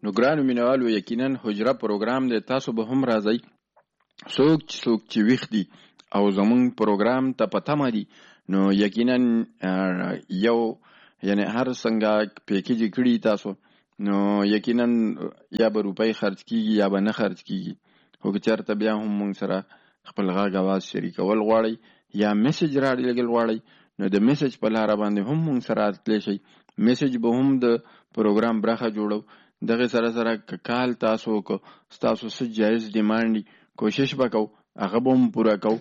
نو ګرانو مینوالو یقینا حجره پروګرام دی، تاسو به هم راځئ. څوک چې ویښ دي او زمونږ پروګرام ته په تمه دي نو یقینا یو یعنی هر څنګه پیکیج کړي تاسو نو یقینا یا به روپۍ خرج کیږي یا به نه خرج کیږي. خو که چېرته بیا هم مونږ سره خپل غږ اواز شریکول غواړئ یا میسج رالیږل غواړئ نو د میسج په لاره باندې هم مونږ سره تللی شئ. میسج به هم د پروګرام برخه جوړو. دغه سره سره که کال تاسو کو ستاسو څه جایز ډیمانډ کوشش وکړو هغه به هم پوره کوو.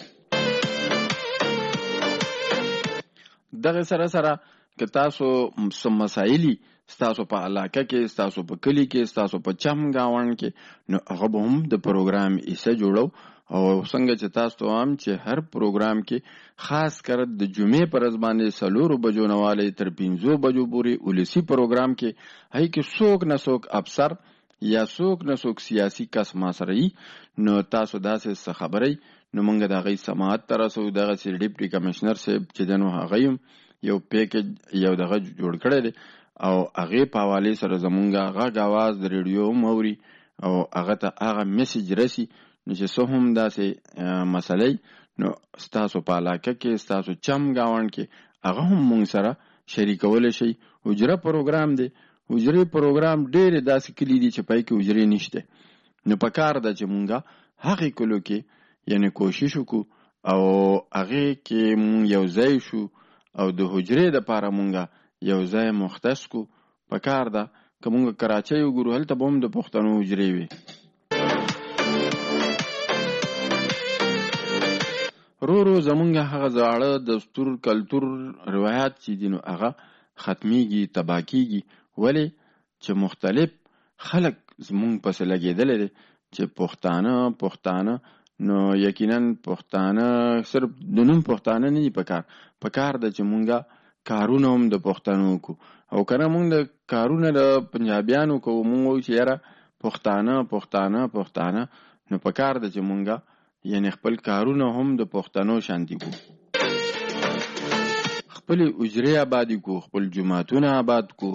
دغه سره سره که تاسو څه مسایلي ستاسو په علاقه کې، ستاسو په کلي کې، ستاسو په چم گاوند کې نو هغه به هم د پروګرام حصه جوړو. او څنګه چې تاسو هم چې هر پروګرام کې خاص کر د جمعې پر ورځ باندې 4 بجو نه والی تر 5 بجو پورې ولسی پروګرام کې هي کې څوک نه څوک افسر یا څوک نه څوک سیاسي کس ما سره وي نو تاسو داسې څه خبرئ نو موږ د هغې سماعت ته رسو. دغه ډیپټي کمشنر صاحب چې دی نو هغه یو پیکج یو دغه جوړ کړی دی او هغې په حوالې سره زمونږ غږ اواز د ریډیو هم اوري او هغه ته هغه میسج رسي نو چې څه هم داسې مسلې نو ستاسو په علاقه کې ستاسو چم گاوند کې هغه هم مونږ سره شریکولی شي. حجره پروګرام دی. حجرې پروګرام ډېرې داسې کلي دي چې پای کې حجرې نشته نو په کار ده چې مونږه هغې کلو کې یعنی کوشش وکړو او هغې کې مونږ یو ځای شو او د حجرې دپاره مونږه یو ځای مختص کو. په کار ده که مونږ کراچۍ وګورو هلته به هم د پښتنو حجرې وي. رو زمونږ هغه زاړه دستور کلتور روایات چې دي نو هغه ختمیږي، تباه کیږي. ولې چې مختلف خلک زمونږ پسې لګېدلی دی چې پښتانه نو یقینا پښتانه صرف د نوم پښتانه نه دي په کار ده چې مونږه کارونه هم د پښتنو کو او که نه مونږ د کارونه د پنجابیانو کوو مونږ وایو چې یاره پښتانه نو په کار ده چې مونږه یعنی خپل کارونه هم د پښتنو شانتي کو، خپل اجرې آبادی کو، خپل جماعتونه آباد کو.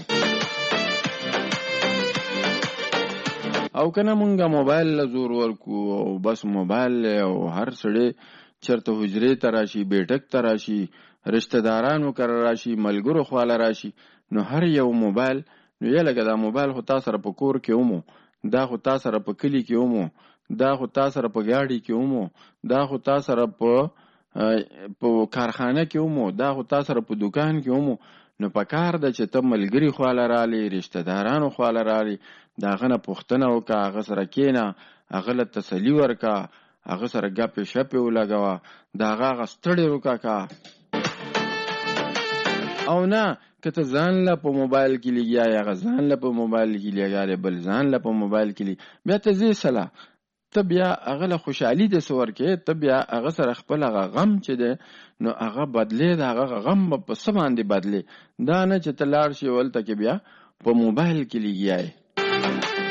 او کنه مونږه موبایل له زور ورکو او بس موبایل او هر سړی چرته حجرې ته راشي، بیټک ته راشي، رشته دارانو کره راشي، ملګرو خواله راشي نو هر یو موبایل نو یا لکه دا موبایل خو تا سره په کور کې ومو، دا خو تا سره په کلي کې ومو، دا خو تا سره په ګاډي کې ومو، دا خو تا سره په کارخانه کې ومو، دا خو تا سره په دکان کې ومو. نو په کار ده چې ته ملګري خواله رالی، رشته دارانو خواله رالی، د هغه نه پوښتنه وکړه، هغه سره کښېنه، هغه له تسلي ورکړه، هغه سره ګپې شپې ولګوه، د هغه ستړی وکړه. او نه که ته ځان له په موبایل کې لګیا یې، هغه ځان له په موبایل کې لګیا دی، بل ځان له په موبایل کې بیا ته ځې سله ته بیا هغه له خوشحالي دې څه ورکې، ته بیا هغه سره خپل هغه غم چې دی نو هغه بدلې د هغه غم به په څه باندې بدلې، دا نه چې ته لاړ شې هلته کې بیا په موبایل کې لګیا یې.